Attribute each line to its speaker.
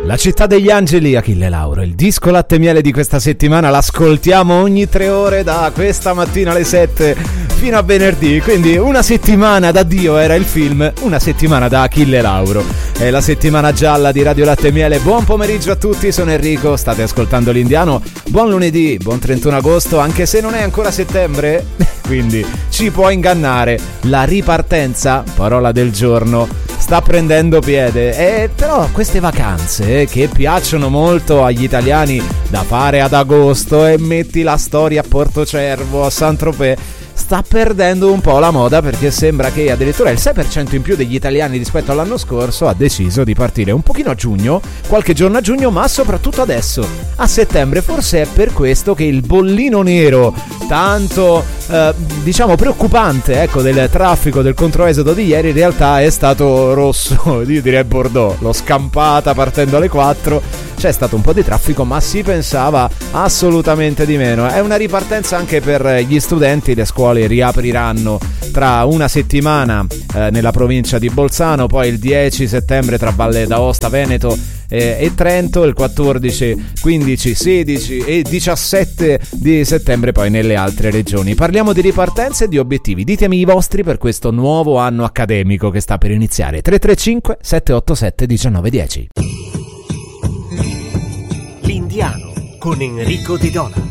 Speaker 1: La città degli angeli, Achille Lauro, il disco latte miele di questa settimana l'ascoltiamo ogni 3 ore da questa mattina alle 7 fino a venerdì, quindi una settimana da Dio era il film, una settimana da Achille Lauro. È la settimana gialla di Radio Latte Miele. Buon pomeriggio a tutti, sono Enrico, state ascoltando l'Indiano. Buon lunedì, buon 31 agosto, anche se non è ancora settembre, quindi ci può ingannare. La ripartenza, parola del giorno, sta prendendo piede, però queste vacanze che piacciono molto agli italiani da fare ad agosto, e metti la storia a Portocervo, a Saint-Tropez, sta perdendo un po' la moda, perché sembra che addirittura il 6% in più degli italiani rispetto all'anno scorso ha deciso di partire un pochino a giugno, qualche giorno a giugno, ma soprattutto adesso a settembre. Forse è per questo che il bollino nero tanto diciamo preoccupante, ecco, del traffico, del controesodo di ieri, in realtà è stato rosso, io direi Bordeaux, l'ho scampata partendo alle 4. C'è stato un po' di traffico, ma si pensava assolutamente di meno. È una ripartenza anche per gli studenti, le scuole riapriranno tra una settimana nella provincia di Bolzano, poi il 10 settembre tra Valle d'Aosta, Veneto e Trento, il 14, 15, 16 e 17 di settembre poi nelle altre regioni. Parliamo di ripartenza e di obiettivi. Ditemi i vostri per questo nuovo anno accademico che sta per iniziare. 335 787 1910.
Speaker 2: L'Indiano con Enrico Di Dona.